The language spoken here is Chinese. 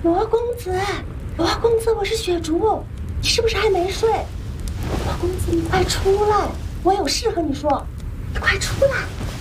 罗公子，罗公子，我是雪竹，你是不是还没睡？罗公子，你快出来，我有事和你说，你快出来。